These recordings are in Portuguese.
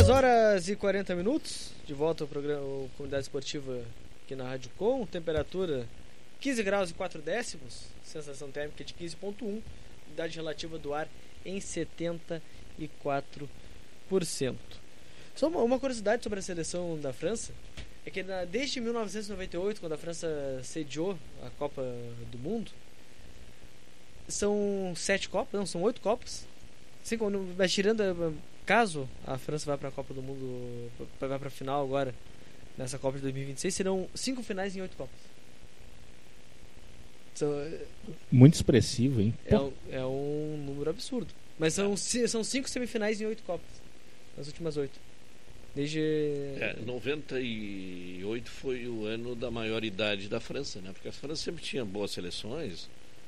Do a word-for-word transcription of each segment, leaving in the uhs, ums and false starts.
dez horas e quarenta minutos, de volta ao programa ao Comunidade Esportiva aqui na Rádio Com, temperatura quinze graus e quatro décimos, sensação térmica de quinze vírgula um, umidade relativa do ar em setenta e quatro por cento. Só uma, uma curiosidade sobre a seleção da França, é que na, desde mil novecentos e noventa e oito, quando a França sediou a Copa do Mundo, são sete Copas, não, são oito Copas, assim, quando, mas tirando, caso a França vá para a Copa do Mundo, vai para a final agora, nessa Copa de dois mil e vinte e seis, serão cinco finais em oito Copas. São, muito expressivo, hein? É um, é um número absurdo. Mas são, são cinco semifinais em oito Copas, nas últimas oito. Desde... É, noventa e oito foi o ano da maioridade da França, né? Porque a França sempre tinha boas seleções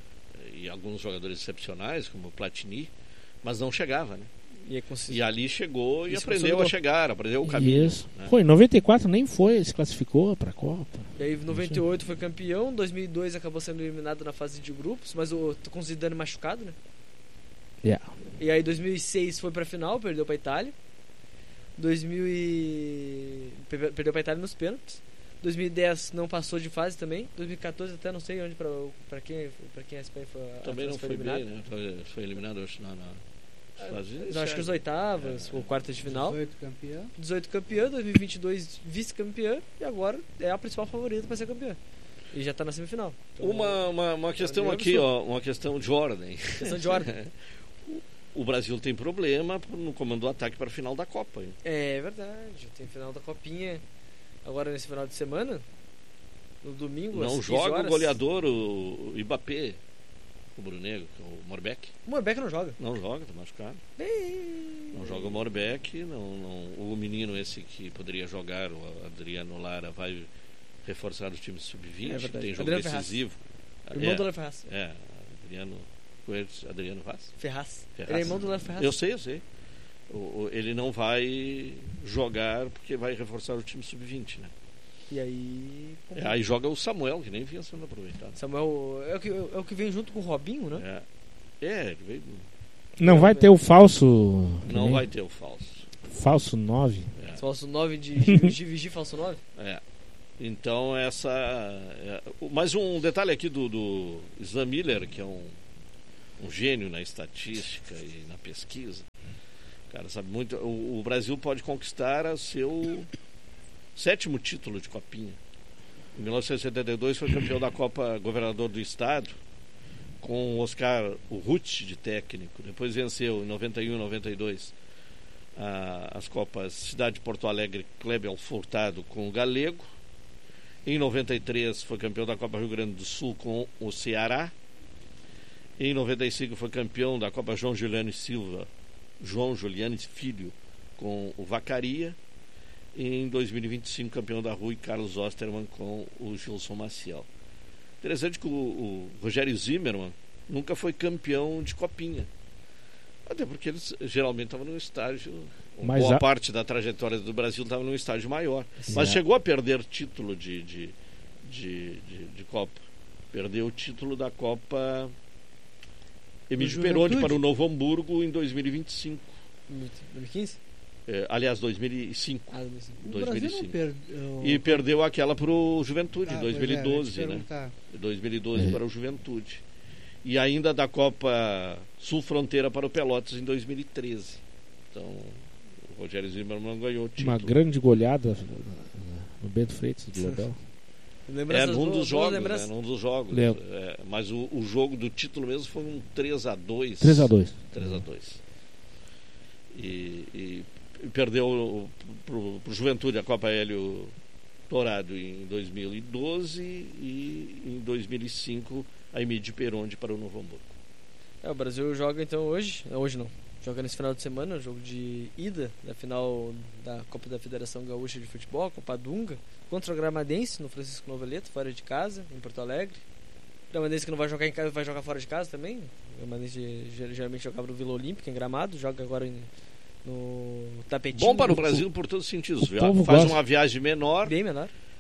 e alguns jogadores excepcionais, como o Platini, mas não chegava, né? E, é consist... e ali chegou e Isso aprendeu a chegar, aprendeu o caminho. Isso. Né? Foi, em noventa e quatro nem foi, se classificou para a Copa. E aí, em noventa e oito foi campeão, dois mil e dois acabou sendo eliminado na fase de grupos, mas o, com o Zidane machucado, né? Yeah. E aí, dois mil e seis foi para a final, perdeu para a Itália. dois mil e... Perdeu para a Itália nos pênaltis. dois mil e dez não passou de fase também. dois mil e quatorze até não sei onde para quem, pra quem a Espanha foi. Também a não foi, foi bem, né? Foi, foi eliminado acho, na, na fase. Eu acho que os oitavas, é, ou quartas de final. dezoito campeão. dezoito campeã, dois mil e vinte e dois vice-campeã e agora é a principal favorita para ser campeã. E já está na semifinal. Então, uma, uma, uma questão aqui, ó, uma questão de ordem. Questão de ordem. O Brasil tem problema no comando do ataque para a final da Copa. Hein? É verdade, tem final da Copinha agora nesse final de semana, no domingo. Não joga o goleador, o Mbappé, o Brunegro, o Morbeck. O Morbeck não joga. Não joga, tá machucado. Bem... Não joga o Morbeck, não, não, o menino esse que poderia jogar, o Adriano Lara, vai reforçar o time sub vinte, é tem jogo Adriano decisivo. Ferraz. Irmão é, do Léo Ferraz. É, Adriano... Adriano Vaz? Ferraz. Ferraz. Ele é irmão do Léo Ferraz. Eu sei, eu sei. O, o, ele não vai jogar porque vai reforçar o time sub vinte, né? E aí... É, aí joga o Samuel, que nem vinha sendo aproveitado. Samuel é o que, é o que vem junto com o Robinho, né? É, é ele veio... Não vai ter o falso... Não vai ter o falso. Falso nove. É. Falso nove de Gigi, Vigi, falso nove? É. Então essa... É, mais um detalhe aqui do, do Slam Miller, que é um... um gênio na estatística e na pesquisa. Cara, sabe muito. O, o Brasil pode conquistar o seu sétimo título de Copinha. Em mil novecentos e setenta e dois foi campeão da Copa Governador do Estado, com o Oscar Urruti de técnico. Depois venceu em noventa e um e noventa e dois a, as Copas Cidade de Porto Alegre, Kleber Furtado com o Galego. Em noventa e três foi campeão da Copa Rio Grande do Sul com o Ceará. Em noventa e cinco foi campeão da Copa João Juliano Silva, João Juliano Filho, com o Vacaria. E em dois mil e vinte e cinco, campeão da Rui Carlos Osterman com o Gilson Maciel. Interessante que o, o Rogério Zimmermann nunca foi campeão de Copinha. Até porque eles geralmente estavam num estágio... Mas boa a... parte da trajetória do Brasil estava num estágio maior. Sim. Mas chegou a perder título de, de, de, de, de Copa. Perdeu o título da Copa... Emílio Perondi para o Novo Hamburgo em dois mil e vinte e cinco. dois mil e quinze? É, aliás, dois mil e cinco. Ah, dois mil e cinco. Per... E perdeu aquela para o Juventude em ah, dois mil e doze, é, né? perguntar. dois mil e doze é. Para o Juventude. E ainda da Copa Sul Fronteira para o Pelotas em dois mil e treze. Então, o Rogério Zimmermann ganhou o título. Uma grande goleada no Bento Freitas do Abel. É num dos jogos, né? Num dos jogos. É, mas o, o jogo do título mesmo foi um três a dois. três a dois. três a dois. E, e perdeu pro, pro Juventude a Copa Hélio Dourado em dois mil e doze e em dois mil e cinco a Emílio Perondi para o Novo Hamburgo. É, o Brasil joga então hoje, hoje não, joga nesse final de semana, jogo de ida da final da Copa da Federação Gaúcha de Futebol, Copa Dunga, contra o Gramadense no Francisco Noveleto, fora de casa, em Porto Alegre. O Gramadense que não vai jogar em casa, vai jogar fora de casa também. O Gramadense geralmente jogava no Vila Olímpica, em Gramado, joga agora em, no Tapetinho. Bom para o Brasil por todos os sentidos. O Faz gosta. uma viagem menor. Bem menor.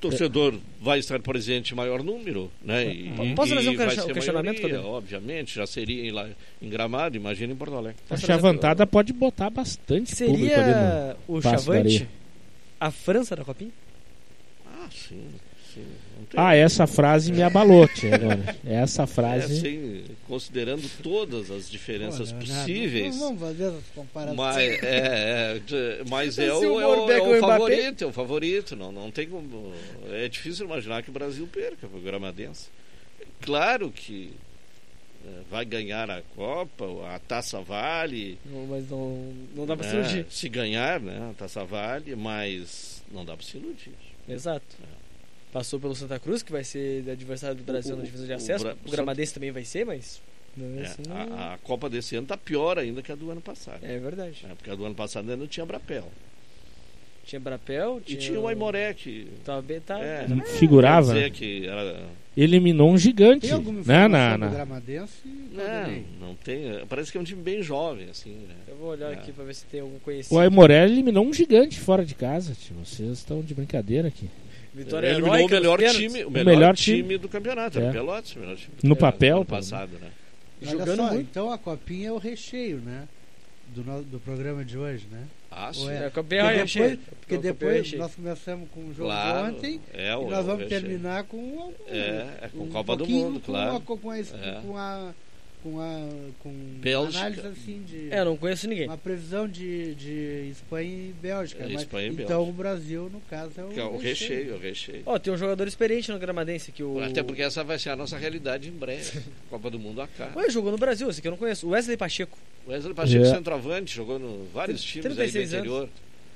torcedor vai estar presente em maior número, né? E, Posso fazer um e vai question- ser questionamento, maioria, Cadu? obviamente, já seria em, lá, em Gramado, imagina em Porto Alegre. A Chavantada pode botar bastante público ali Seria no o Paço da Chavante Areia. a França da Copinha? Ah, sim, sim. Não tem- Ah, essa frase me abalou, tia, agora. Essa É, frase... assim, considerando todas as diferenças Pô, Leonardo, possíveis. Não vamos fazer essas comparações. Mas é, é, de- mas é, Se o, o é, o, Moro pega é o o Mbappé- favorito, é o favorito. Não, não tem como. É difícil imaginar que o Brasil perca o Gramadense. Claro que é, vai ganhar a Copa, a Taça Vale. Não, mas não, não dá pra se né, iludir. se ganhar, né? A Taça Vale, mas não dá para se iludir. Exato. Passou pelo Santa Cruz, que vai ser adversário do Brasil O- na divisão de o acesso. Bra- O, Gramadense também vai ser, mas. Não é, É, assim, não- a, a Copa desse ano está pior ainda que a do ano passado. é verdade. né, Porque a do ano passado ainda não tinha Brapel. Tinha Brapel, E tinha, tinha o Aimoré que. Tava bem, tá. É, Figurava, quer né? dizer que era. Eliminou um gigante, Tem alguma né? informação Na, do na... Gramadense? Não, Caldenei? não tem. Parece que é um time bem jovem, assim, né? Eu vou olhar É. aqui pra ver se tem algum conhecido. O Aimoré eliminou um gigante fora de casa, tio. Vocês estão de brincadeira aqui. Vitória Ele eliminou o heróica nos melhor pênaltis. time, o O melhor, melhor time, time. do campeonato. Era É. o Pelotas, o melhor time do No campeonato papel, do ano pô. passado, né? Olha Jogando só, muito. então a copinha é o recheio, né? Do, no- do programa de hoje, né? Ah, sim. Ué, É, campeão Porque é cheio. depois, porque O campeão é depois cheio. nós começamos com o jogo Claro. de ontem É, e o, nós o vamos recheio. terminar com, um, É, é com um Copa do pouquinho Mundo, com claro. A, com, a, É. com a com a com Bélgica. análise assim de É, eu não conheço ninguém. uma previsão de, de Espanha e Bélgica. É, mas- Espanha e então Bélgica. o Brasil, no caso, é o, Que é o recheio, o recheio. Ó, tem um jogador experiente no Gramadense que o. Até porque essa vai ser a nossa realidade em breve. Copa do Mundo acaba. Ué, jogou no Brasil, esse aqui eu não conheço. O Wesley Pacheco. Wesley Pacheco, É. centroavante, jogou no vários Tem times aí do trinta e seis interior.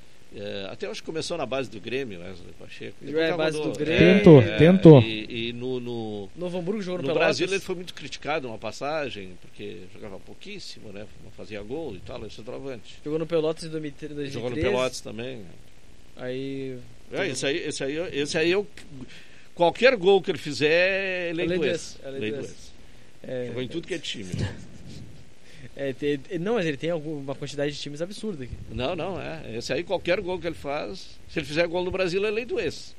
É, até acho que começou na base do Grêmio, Wesley Pacheco. Já Depois é já base rodou. do Grêmio. Tentou, É, tentou. E, e no, no, Novo Hamburgo jogou no, no Pelotas. Brasil ele foi muito criticado uma passagem, porque jogava pouquíssimo, né? Não fazia gol e tal, é centroavante. Jogou no Pelotas em dois mil e treze. Jogou no Pelotas também. Aí. É, esse aí, esse aí, esse aí eu, qualquer gol que ele fizer, ele é É lei do inglês. ex, é lei Lei do do ex. ex. É, Jogou em tudo que é time. é, tem- não, mas ele tem alguma quantidade de times absurda aqui. Não, não, é. Esse aí, qualquer gol que ele faz, se ele fizer gol no Brasil, é lei do ex.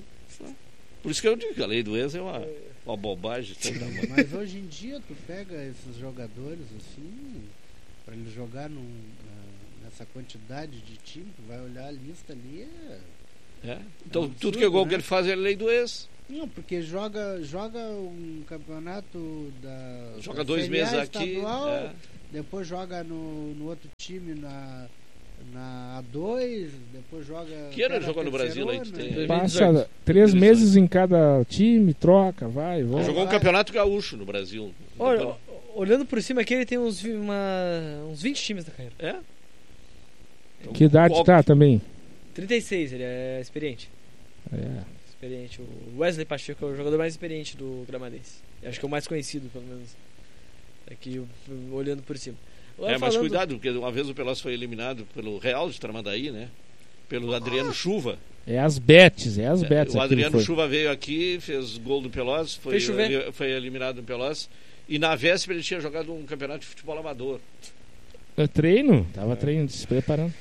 Por isso que eu digo que a lei do ex é uma, uma bobagem sem tamanho. Mas hoje em dia tu pega esses jogadores assim, para eles jogar num, na- nessa quantidade de time, tu vai olhar a lista ali, é... É. Então, É um absurdo, tudo que é gol né? que ele faz é lei do ex. Não, porque joga, joga um campeonato da Joga da dois Série A meses aqui. estadual, é. depois joga no, no outro time na, na A dois, depois joga... Que ano até ele na jogou no Brasil aí que terceirona. tem? dois mil e Passa dezoito. três dois mil e dezoito. meses em cada time, troca, vai, volta. Jogou um vai. campeonato gaúcho no Brasil. Olha, ó, olhando por cima aqui, ele tem uns, vi- uma, uns vinte times na carreira. É? Então, Que idade qual- tá também? trinta e seis, ele é experiente. É. Experiente. O Wesley Pacheco é o jogador mais experiente do Gramadense. Eu acho que é o mais conhecido, pelo menos. Aqui, eu- olhando por cima. Agora É, mas falando- cuidado, porque uma vez o Pelotas foi eliminado pelo Real de Tramandaí, né? Pelo Adriano Chuva. É as Betes, é as Betes. O aquilo Adriano foi. Chuva veio aqui, fez gol do Pelotas, foi, Fez chover. eli- foi eliminado no Pelotas. E na véspera ele tinha jogado um campeonato de futebol amador. Eu treino, tava treinando, se preparando.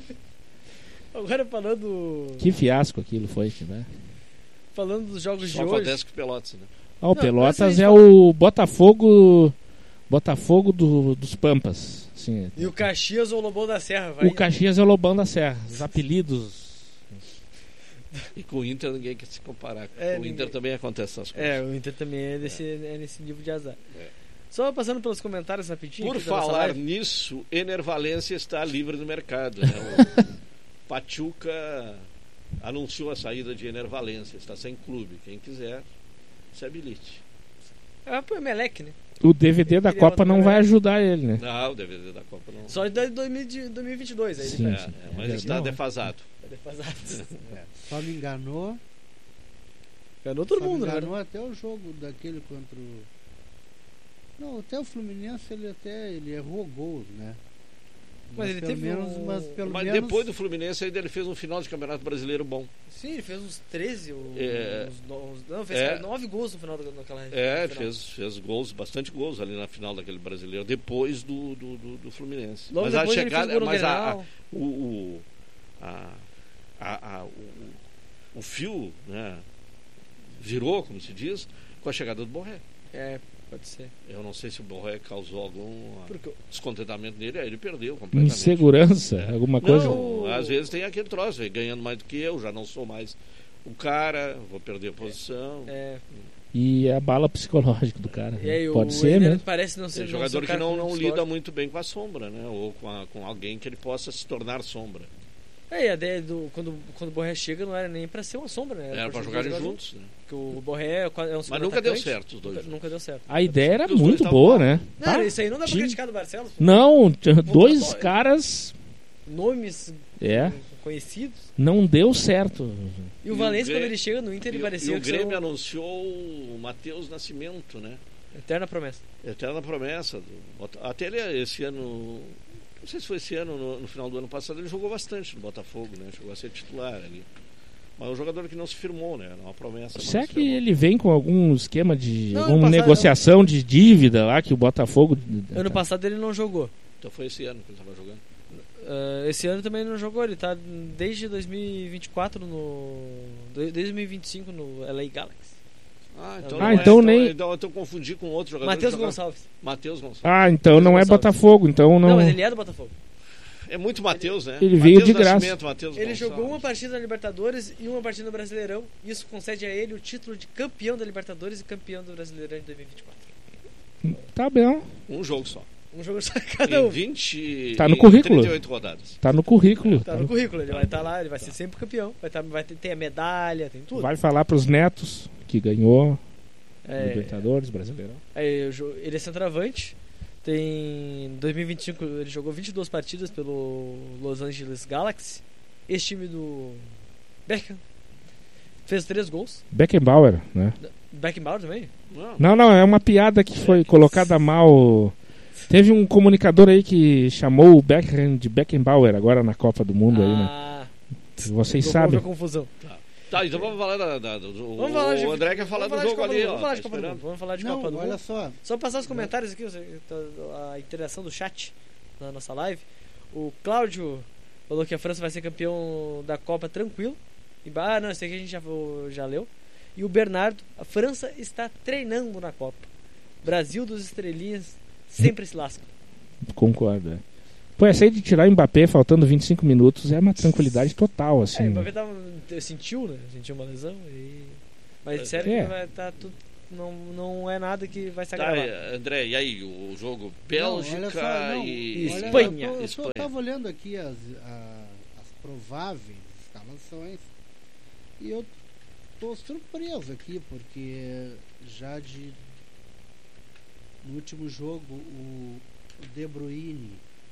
Agora falando. Que fiasco aquilo foi, né? Falando dos jogos Só de hoje. acontece com o Pelotas, né? Ah, o Não, Pelotas essa aí é fala- o Botafogo Botafogo do- dos Pampas. Assim, E o Caxias ou o Lobão da Serra, vai. o Caxias é o Lobão da Serra. Os apelidos. E com o Inter ninguém quer se comparar. É, o ninguém- Inter também acontece essas coisas. É, o Inter também é, desse, é. nesse nível de azar. É. Só passando pelos comentários rapidinho. Por aqui da nossa falar live. nisso, Enervalência está livre no mercado. Né? O Pachuca anunciou a saída de Enervalência. Está sem clube. Quem quiser, se habilite. É pro Emelec, né? O D V D da Queria Copa outra não galera. vai ajudar ele, né? Não, o D V D da Copa não. Só de dois mil e dois mil e vinte e dois. Aí Sim. ele É, sim. é, mas É, está não. defasado. tá defasado. É, só me enganou. Ganhou todo só me mundo, né? enganou até o jogo daquele contra o... Não, até o Fluminense ele até ele errou gols, né? Mas ele pelo teve menos, um- mas pelo Mas menos depois do Fluminense ainda ele fez um final de campeonato brasileiro bom. Sim, ele fez uns treze ou É. uns, no- uns- não, fez É. nove gols no final da- naquela É, no final. fez, fez gols, bastante gols ali na final daquele brasileiro, depois do, do, do, do Fluminense. Logo mas a depois ele chegada, fez gol no mas a, a, Grenal. o, o, a, a, a- o, o fio, né, virou, como se diz, com a chegada do Borré. É, pode ser. Eu não sei se o Borré causou algum Porque... descontentamento nele, aí ele perdeu completamente. Insegurança, alguma coisa. Não, às vezes tem aquele troço, aí, ganhando mais do que eu, já não sou mais o cara, vou perder a posição. É. E a bala psicológica do cara. E aí, pode o ser, Ener né? parece não ser Tem jogador não que não, não lida muito muito bem com a sombra, né? Ou com, a, com alguém que ele possa se tornar sombra. É, e a ideia do quando, quando o Borré chega não era nem pra ser uma sombra, né? Era pra jogarem juntos, né? Porque o Borré é um segundo Mas nunca deu atacante. certo os dois. Nunca, nunca deu certo. A ideia era Os dois muito estavam boa, lá. né? Não, Tá? isso aí não dá pra Tinha- criticar do Barcelos. pô. Não, tinha dois Contratou- caras. Nomes É, conhecidos. não deu certo. E o E Valência, o Grêmio- quando ele chega no Inter, ele E, parecia e o que Grêmio era anunciou o Matheus Nascimento, né? uma eterna promessa. Eterna promessa. do- Até ele, esse ano, não sei se foi esse ano, no, no final do ano passado, ele jogou bastante no Botafogo, né? Chegou a ser titular ali. Mas é um jogador que não se firmou, né? Era uma promessa. Será não se que firmou. ele vem com algum esquema de. Não, alguma ano passado- negociação de dívida lá que o Botafogo. Ano passado ele não jogou. Então foi esse ano que ele estava jogando. Uh, esse ano também não jogou. Ele tá desde dois mil e vinte e quatro no. Desde dois mil e vinte e cinco no L A Galaxy. Ah, então não Ah, é, então nem- Então, então eu confundi com outro jogador. Matheus que jogava- Gonçalves. Matheus Gonçalves. Ah, então não é Gonçalves. Botafogo, então Não, não. mas ele é do Botafogo. É muito Matheus, né? Ele veio Matheus de graça. Nascimento, Matheus Ele Gonçalves. jogou uma partida na Libertadores e uma partida no Brasileirão. Isso concede a ele o título de campeão da Libertadores e campeão do Brasileirão de dois mil e vinte e quatro. Tá bem. Um jogo só. Um jogo só cada Em um. vinte Tá no em currículo. trinta e oito rodadas. Tá no currículo. Tá Tá no no- currículo, ele vai estar lá, ele vai ser sempre campeão. Vai, tá, vai ter, tem a medalha, tem tudo. Vai falar pros netos que ganhou É, Libertadores, Brasileirão. é, eu jo- ele é centroavante. Tem em dois mil e vinte e cinco ele jogou vinte e duas partidas pelo Los Angeles Galaxy. Esse time do Beckham fez três gols. Beckenbauer, né? Beckenbauer também? Não, Não, não, é uma piada que foi colocada mal. Teve um comunicador aí que chamou o Beckham de Beckenbauer agora na Copa do Mundo aí, né? Ah, Vocês houve sabem. a confusão. Tá, então vamos falar da, da- do. Vamos falar de, o André quer falar vamos do de jogo Copa ali, do Mundo, ó. Vamos falar tá de Copa do esperando. Mundo. Vamos falar de Não, Copa do olha Mundo. só. Só passar os comentários aqui, você- a interação do chat na nossa live. O Cláudio falou que a França vai ser campeão da Copa tranquilo. E, ah, não, esse aqui a gente já, já leu. E o Bernardo, a França está treinando na Copa. Brasil dos estrelinhas sempre se lasca. Concordo. É. Pô, essa aí de tirar o Mbappé faltando vinte e cinco minutos é uma tranquilidade total, assim. É, o né? Mbappé tava, sentiu, né? Sentiu uma lesão. E... Mas disseram É. que vai estar tudo. Não, não é nada que vai se Tá, agravar. e, André, e aí? O jogo Não, Bélgica olha só, não, e olha, Espanha. Eu, tô, eu Espanha. tô, tava olhando aqui as, a- as prováveis escalações e eu tô surpreso aqui porque já de no último jogo o, o De Bruyne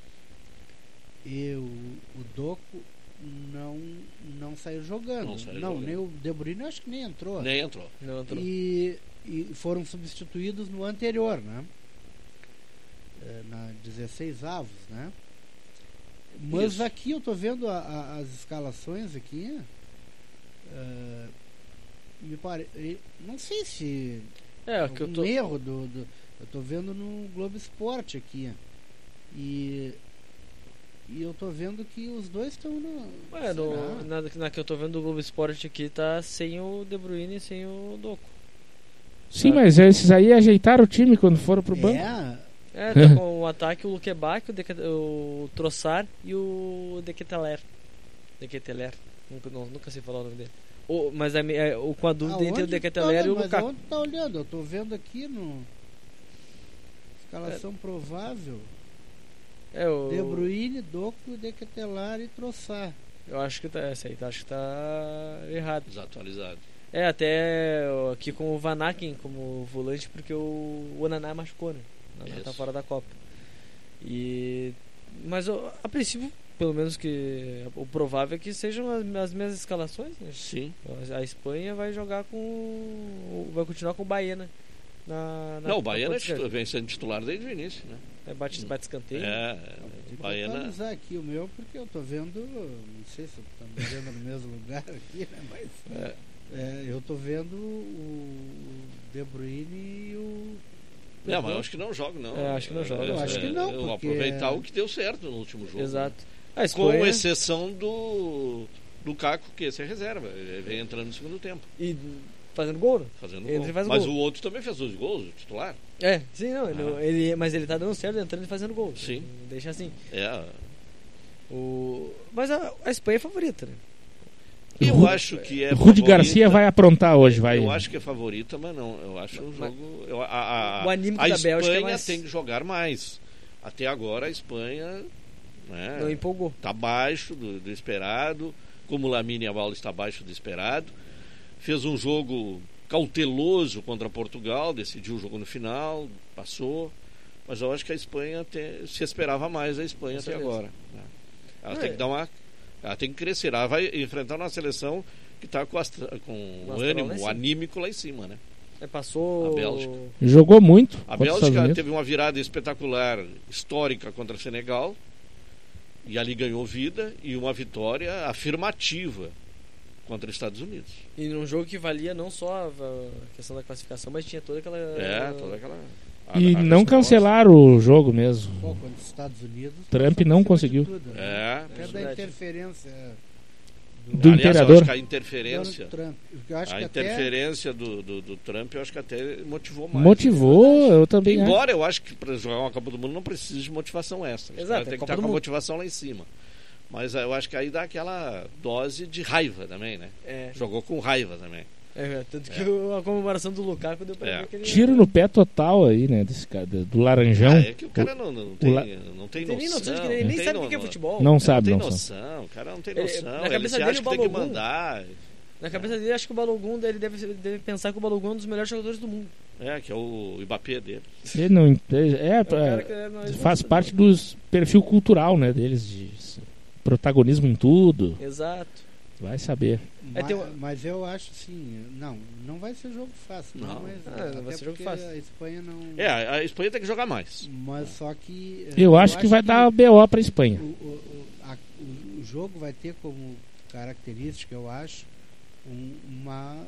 e o, o Doku não não saiu jogando. Não saiu não jogando. nem o De Bruyne acho que nem entrou. nem entrou. Não entrou. E, e foram substituídos no anterior, né? É, na dezesseis avos, né? Mas Isso. aqui eu tô vendo a- a- as escalações aqui. é, me pare... e não sei se É, o que eu um tô. erro do, do. Eu tô vendo no Globo Esporte aqui. E. E eu tô vendo que os dois estão no. Ué, no, será? na, na que eu tô vendo do Globo Esporte aqui tá sem o De Bruyne e sem o Doku. Sim, mas esses aí ajeitaram o time quando foram pro banco. É, É, tá com o ataque o Luquebac, o, Deque, o Trossard e o Dequeteler. Dequeteler. Nunca, não, nunca sei falar o nome dele. O, mas a, mi- é, o, com a dúvida entre o aonde Dequeteler tá, e o mas Lukaku. aonde tá olhando? Eu tô vendo aqui no. Escalação provável. É, o, De Bruyne, Doku, Dequetelar e Trossard. eu acho que tá. Essa aí tá, acho que tá errado. Desatualizado. É, até ó, aqui com o Van Aken como volante, porque o Onaná machucou, né? O Onaná tá Isso. fora da Copa. E... Mas ó, a princípio, pelo menos que o provável é que sejam as, as mesmas escalações, né? Sim. A Espanha vai jogar com. Vai continuar com o Baena. Na, na, Não, o na Baiana ponta esquerda. vem sendo titular desde o início, né? É, bate, bate escanteio. É, Tem que Baiana. atualizar aqui o meu, porque eu tô vendo. Não sei se estamos vendo no mesmo lugar aqui, né? Mas. É. É, eu tô vendo o De Bruyne e o. Não, mas eu acho que não joga, não. É, acho que não joga. Eu acho que não, eu porque- aproveitar o que deu certo no último jogo. Exato. A Com Espanha. exceção do Lukaku, que esse é reserva, ele vem entrando no segundo tempo. E fazendo gol, né? Fazendo Ele gol. faz Mas gol. o outro também fez dois gols, o titular. É, sim, não, ele, Ah. ele- mas ele tá dando certo entrando e fazendo gol. Sim. Deixa assim. É. O... Mas a, a Espanha é favorita, né? Eu Ru- acho que é Rudy favorita. Garcia vai aprontar hoje, vai. Eu acho que é favorita, mas não. Eu acho um Mas- jogo. Eu, a, a, O anímico a da Espanha Bélgica é mais- tem que jogar mais. Até agora a Espanha, né, Não empolgou. está abaixo do, do esperado. Como o Lamine Yamal está abaixo do esperado. Fez um jogo cauteloso contra Portugal, decidiu o jogo no final, passou. Mas eu acho que a Espanha tem- se esperava mais a Espanha Com até certeza. agora. Né? Ela Não, tem é- que dar uma. Ela tem que crescer. Ela vai enfrentar uma seleção que está com, astra- com O o astral lá em ânimo, cima. o anímico lá em cima, né? É, passou. A Bélgica. Jogou muito. A contra os Estados Bélgica Unidos. teve uma virada espetacular, histórica contra o Senegal, e ali ganhou vida, e uma vitória afirmativa contra os Estados Unidos. E num jogo que valia não só a questão da classificação, mas tinha toda aquela. É, toda aquela. a- E a não resposta. cancelaram o jogo mesmo. Pô, contra os Estados Unidos. Trump passou não por cima de conseguiu. tudo, né? É. Até É da verdade. interferência Do Aliás, eu imperador. acho que a interferência. Donald Trump. Eu acho A que até interferência do, do, do Trump, eu acho que até motivou mais. Motivou, eu também acho. Embora eu acho que para jogar uma Copa do Mundo não precisa de motivação extra. Os Exato, caras é tem que Copa estar do com a Mundo. motivação lá em cima. Mas eu acho que aí dá aquela dose de raiva também, né? É, Jogou com raiva também. é, tanto que o- a comemoração do Lukaku deu pra É. ver que ele. Tiro no pé total aí, né? Desse cara, do Laranjão. Ah, é que o cara não, não, tem, la- não tem Não tem nem noção. noção de que ele nem tem sabe o no- que é futebol. Não Não sabe, tem não sabe. noção, o cara não tem Ele- noção. na Ele cabeça se dele, acha o que tem que Balogun- mandar. Na cabeça dele, acho que o Balogun ele deve, ele deve pensar que o Balogun é um dos melhores jogadores do mundo. É, que é o Mbappé dele. Ele não entende. É, É um cara é, que é- não é faz justo. parte do perfil cultural, né? Deles, de s- protagonismo em tudo. Exato. Vai saber. É, Ma- tem uma- Mas eu acho assim, não, não vai ser jogo fácil, não, Não. mas Ah, não até vai ser jogo porque fácil. a Espanha não. É, a a Espanha tem que jogar mais. Mas só que. eh, Eu acho que vai dar B O pra Espanha. O, o, o, a- o- o jogo vai ter como característica, eu acho, um- uma.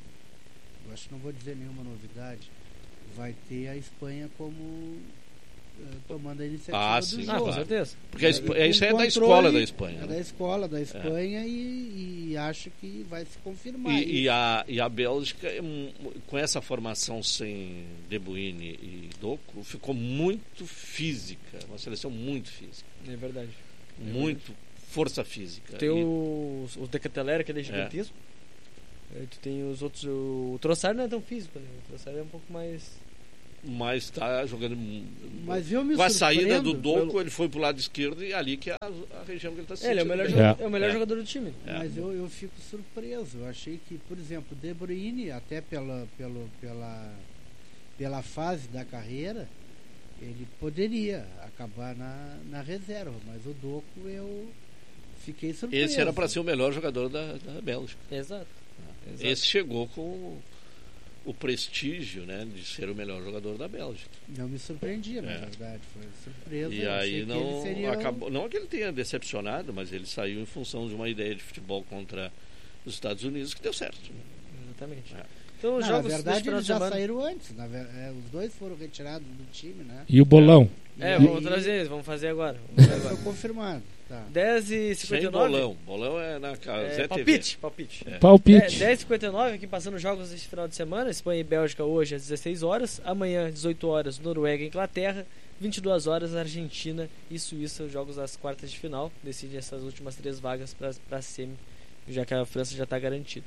Eu acho que não vou dizer nenhuma novidade. Vai ter a Espanha como eh, tomando a iniciativa Ah, do sim, Ah, jogo. com claro. certeza. Porque a E Espa- com é, isso é da controle, escola da Espanha. É né? da escola da Espanha e, e acho que vai se confirmar. E, e a, e a Bélgica, é um- com essa formação sem De Bruyne e Doku, ficou muito física. Uma seleção muito física. É verdade. Muito força física. Tem E- o, o Decatelera, que ele é gigantesco. Aí tu tem os outros. O Trossard não é tão físico, né? O Trossard é um pouco mais. Mas está jogando. Mas eu me Com a saída do surpreendo- Doku, ele foi pro lado esquerdo e ali que é a, a região que ele está É, ele é o melhor, bem. jogador, É. é o melhor É. jogador do time. É. Mas eu, eu fico surpreso. Eu achei que, por exemplo, De Bruyne, até pela, pelo, pela, pela fase da carreira, ele poderia acabar na, na reserva. Mas o Doku eu fiquei surpreso. Esse era para ser o melhor jogador da, da Bélgica. Exato. Exato. Esse chegou com o prestígio, né, de ser o melhor jogador da Bélgica. Não me surpreendia, na É. verdade. Foi surpresa. E Eu achei aí que não ele seria o- acabou, não que ele tenha decepcionado, mas ele saiu em função de uma ideia de futebol contra os Estados Unidos que deu certo. Exatamente. É. Então, os Não, na jogos verdade, desse final eles de já semana. saíram antes. Na ver- é, os dois foram retirados do time, né? E o bolão? É, E vamos aí- trazer eles, vamos fazer agora. Vamos fazer Foi agora. confirmado. Tá. dez e Sem cinquenta e nove. bolão. Bolão é na casa É, Zé T V. palpite, palpite. É. Palpite. dez e cinquenta e nove, aqui passando jogos desse final de semana. Espanha e Bélgica hoje às dezesseis horas. Amanhã, dezoito horas, Noruega e Inglaterra. vinte e duas horas, Argentina e Suíça. Os jogos das quartas de final. Decidem essas últimas três vagas para a semi, já que a França já está garantida.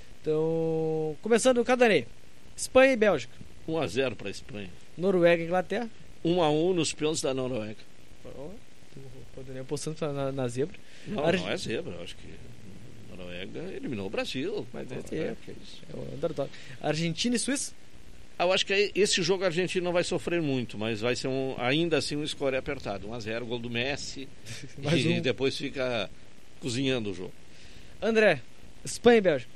Então, começando o Cadarei. Espanha e Bélgica. um a zero para a Espanha. Noruega e Inglaterra. um a um nos pênaltis da Noruega. O Daniel apostando na, na zebra. Não, Arge- não é zebra. Eu acho que a Noruega eliminou o Brasil. Mas é, Noruega, é, que isso. é o underdog. Argentina e Suíça. Eu acho que esse jogo argentino não vai sofrer muito, mas vai ser um, ainda assim um score apertado. um a zero, gol do Messi. Mais e um. depois fica cozinhando o jogo. André, Espanha e Bélgica.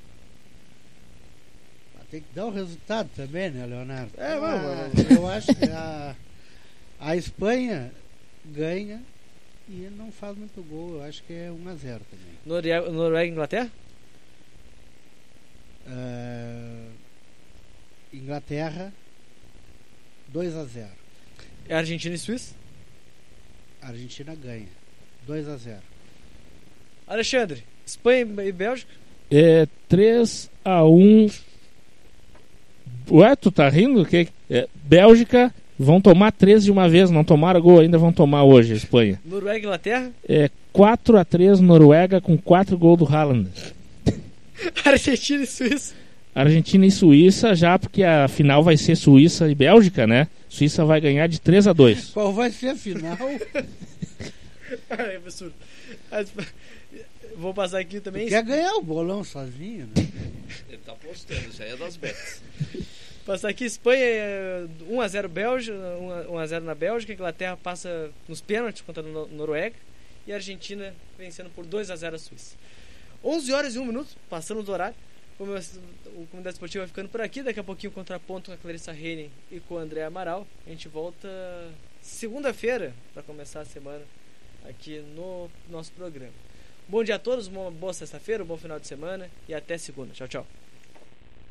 Tem que dar o resultado também, né, Leonardo? É, Ah, vamos, Eu acho que a, a Espanha ganha e não faz muito gol. Eu acho que é um a zero também. Noruega, Noruega e Inglaterra. Ah, Inglaterra, dois a zero. É Argentina e Suíça. A Argentina ganha, dois a zero. Alexandre, Espanha e Bélgica? É três a um. Ué, tu tá rindo? Que? É, Bélgica vão tomar três de uma vez, não tomaram gol ainda, vão tomar hoje a Espanha. Noruega e Inglaterra? É quatro a três Noruega com quatro gols do Haaland. Argentina e Suíça? Argentina e Suíça, já porque a final vai ser Suíça e Bélgica, né? Suíça vai ganhar de três a dois. Qual vai ser a final? É absurdo. Vou passar aqui também. Quer ganhar o bolão sozinho, né? Ele tá postando, isso aí é das betas. Passar aqui, Espanha um a zero Bélgica, um a zero na Bélgica, Inglaterra passa nos pênaltis contra a Noruega e a Argentina vencendo por dois a zero a Suíça. onze horas e um minuto, passando do horário. Como eu, o Comunidade Esportiva vai ficando por aqui, daqui a pouquinho o contraponto com a Clarissa Henning e com o André Amaral. A gente volta segunda-feira para começar a semana aqui no nosso programa. Bom dia a todos, uma boa sexta-feira, um bom final de semana e até segunda. Tchau, tchau.